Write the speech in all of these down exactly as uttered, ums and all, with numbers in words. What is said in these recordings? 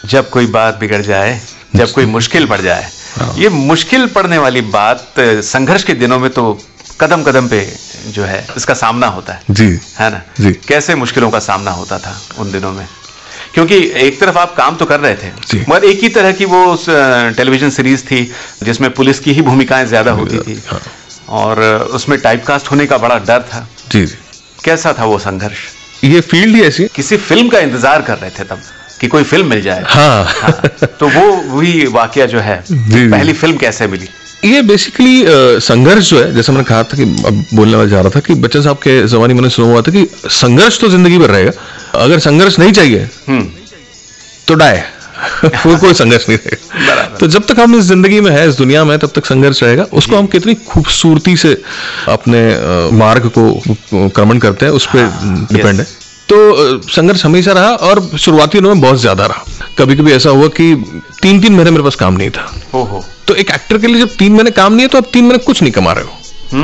जब कोई बात बिगड़ जाए, जब कोई मुश्किल पड़ जाए, ये मुश्किल पड़ने वाली बात संघर्ष के दिनों में तो कदम कदम पे जो है इसका सामना होता है जी, है ना जी। कैसे मुश्किलों का सामना होता था उन दिनों में? क्योंकि एक तरफ आप काम तो कर रहे थे मगर एक ही तरह की वो टेलीविजन सीरीज थी जिसमें पुलिस की ही भूमिकाएं ज्यादा होती थी और उसमें टाइपकास्ट होने का बड़ा डर था। जी जी। कैसा था वो संघर्ष? ये फील्ड ही ऐसी, किसी फिल्म का इंतजार कर रहे थे तब कि कोई फिल्म मिल जाए। हाँ, हाँ। तो वो वही वाकया जो है, पहली फिल्म कैसे मिली? ये बेसिकली uh, संघर्ष जो है, जैसे मैंने कहा था कि अब बोलने वाला जा रहा था कि बच्चन साहब के जमाने में मैंने सुना हुआ था कि संघर्ष तो जिंदगी भर रहेगा, अगर संघर्ष नहीं चाहिए तो डाय वो कोई संघर्ष नहीं रहेगा। तो जब तक हम इस जिंदगी में है, इस दुनिया में, तब तक संघर्ष रहेगा। उसको हम कितनी खूबसूरती से अपने मार्ग को क्रमण करते हैं उस पर डिपेंड है। तो संघर्ष हमेशा रहा और शुरुआती दिनों में बहुत ज्यादा रहा। कभी कभी ऐसा हुआ कि तीन तीन महीने मेरे पास काम नहीं था। ओहो। तो एक एक्टर के लिए जब तीन महीने काम नहीं है तो आप तीन महीने कुछ नहीं कमा रहे हो।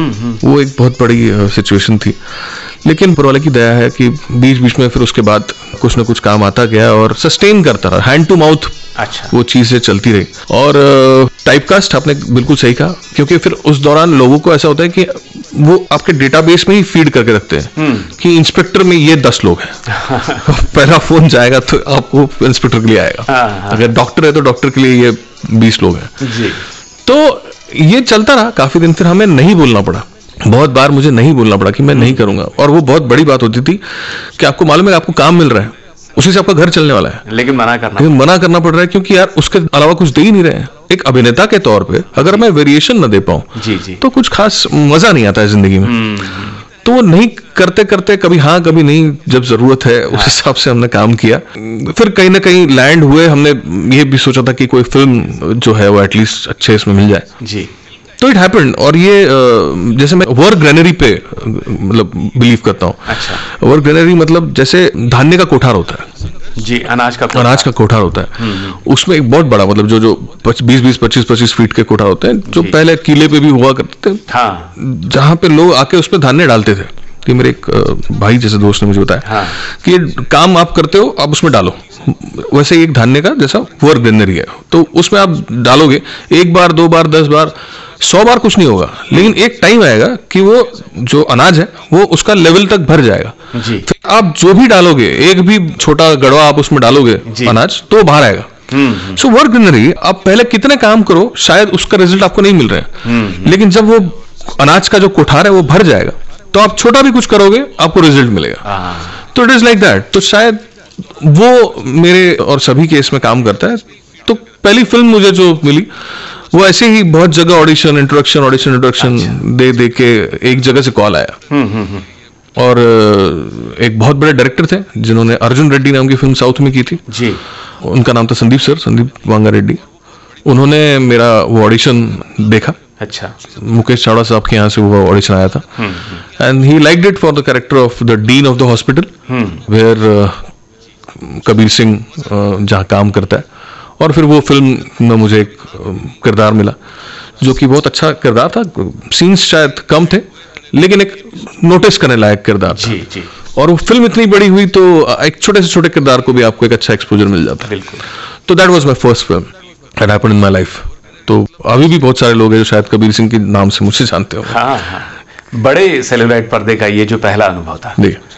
वो एक बहुत बड़ी सिचुएशन थी, लेकिन ऊपर वाले की दया है कि बीच बीच में फिर उसके बाद कुछ ना कुछ काम आता गया और सस्टेन करता रहा, हैंड टू माउथ। अच्छा। वो चीजें चलती रही। और टाइपकास्ट आपने बिल्कुल सही कहा, क्योंकि फिर उस दौरान लोगों को ऐसा होता है कि वो आपके डेटाबेस में ही फीड करके रखते हैं कि इंस्पेक्टर में ये दस लोग हैं। पहला फोन जाएगा तो आपको इंस्पेक्टर के लिए आएगा, अगर डॉक्टर है तो डॉक्टर के लिए ये बीस लोग हैं जी। तो ये चलता रहा काफी दिन। फिर हमें नहीं बोलना पड़ा, बहुत बार मुझे नहीं बोलना पड़ा कि मैं नहीं करूंगा। और वो बहुत बड़ी बात होती थी कि आपको मालूम है आपको काम मिल रहा है, उसी से आपका घर चलने वाला है, लेकिन मना करना लेकिन मना करना पड़ रहा है क्योंकि यार उसके अलावा कुछ दे ही नहीं रहे हैं। एक अभिनेता के तौर पे अगर मैं वेरिएशन न दे पाऊं जी जी तो कुछ खास मजा नहीं आता है जिंदगी में। तो वो नहीं करते करते कभी हाँ कभी नहीं, जब जरूरत है उस हिसाब से हमने काम किया। फिर कहीं ना कहीं लैंड हुए। हमने ये भी सोचा था कि कोई फिल्म जो है वो एटलीस्ट अच्छे इसमें मिल जाए जी। तो इट हैपेंड। और ये जैसे मैं वर्क ग्रेनरी पे मतलब बिलीव करता हूँ। अच्छा। वर्क ग्रेनरी मतलब जैसे धान्य का कोठार होता है जी, अनाज का अनाज का कोठार होता है। उसमें एक बहुत बड़ा मतलब जो जो बीस बीस पच्चीस पच्चीस फीट के कोठार होते हैं जो पहले किले पे भी हुआ करते थे। हाँ। जहाँ पे लोग आके उसमें धान्य डालते थे। कि मेरे एक भाई जैसे दोस्त ने मुझे बताया हाँ। कि ये काम आप करते हो, आप उसमें डालो। वैसे एक धान्य का जैसा वर्क ग्रेनरी है, तो उसमें आप डालोगे एक बार दो बार दस बार सौ बार कुछ नहीं होगा, लेकिन एक टाइम आएगा कि वो जो अनाज है वो उसका लेवल तक भर जाएगा जी। फिर आप जो भी डालोगे, एक भी छोटा गड़वा आप उसमें डालोगे अनाज तो बाहर आएगा। सो वर्क ग्रेनरी आप पहले कितने काम करो शायद उसका रिजल्ट आपको नहीं मिल रहा है, लेकिन जब वो अनाज का जो कोठार है वो भर जाएगा तो आप छोटा भी कुछ करोगे आपको रिजल्ट मिलेगा। तो इट इज लाइक दैट। तो शायद वो मेरे और सभी के इसमें काम करता है। तो पहली फिल्म मुझे जो मिली वो ऐसे ही बहुत जगह ऑडिशन इंट्रोडक्शन ऑडिशन इंट्रोडक्शन दे दे के एक जगह से कॉल आया। और एक बहुत बड़े डायरेक्टर थे जिन्होंने अर्जुन रेड्डी नाम की फिल्म साउथ में की थी जी। उनका नाम था संदीप सर, संदीप वांगा रेड्डी। उन्होंने मेरा वो ऑडिशन देखा। अच्छा। मुकेश चावड़ा साहब के यहाँ से वो ऑडिशन आया था and he liked it for the character of the dean of the hospital where Kabir Singh जहाँ काम करता है। और फिर वो फिल्म में मुझे एक किरदार मिला जो कि बहुत अच्छा किरदार था। सीन्स शायद कम थे लेकिन एक नोटिस करने लायक किरदार था। जी जी। और वो फिल्म इतनी बड़ी हुई तो एक छोटे से छोटे किरदार को भी आपको एक अच्छा एक्सपोजर मिल जाता है। बिल्कुल। तो that was my first film that happened in my life. तो अभी भी बहुत सारे लोग हैं जो शायद कबीर सिंह के नाम से मुझसे जानते हो। हाँ हाँ। बड़े सेलुलाइट पर्दे का ये जो पहला अनुभव था,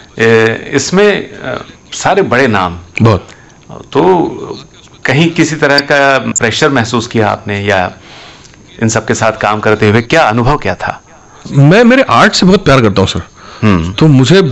इसमें सारे बड़े नाम बहुत। तो कहीं किसी तरह का प्रेशर महसूस किया आपने या इन सब के साथ काम करते हुए क्या अनुभव क्या था? मैं मेरे आर्ट से बहुत प्यार करता हूँ सर। तो मुझे